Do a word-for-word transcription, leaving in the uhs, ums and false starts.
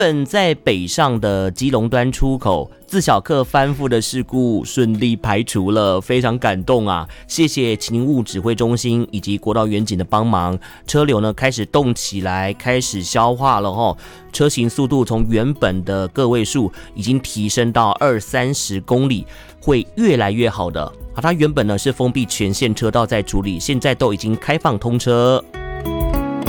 本在北上的基隆端出口自小客翻覆的事故顺利排除了，非常感动啊！谢谢勤务指挥中心以及国道远景的帮忙，车流呢开始动起来，开始消化了齁。车行速度从原本的个位数已经提升到二三十公里，会越来越好的。啊，它原本呢是封闭全线车道在处理，现在都已经开放通车。